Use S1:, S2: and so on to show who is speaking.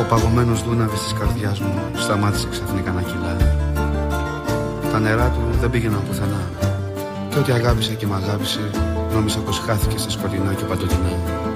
S1: παγωμένος δούναβης της καρδιάς μου σταμάτησε ξαφνικά να κυλά. Τα νερά του δεν πήγαιναν πουθενά. Και ό,τι αγάπησα και μ' αγάπησε, νόμιζα πως χάθηκε στα σκοτεινά και παντοτινά.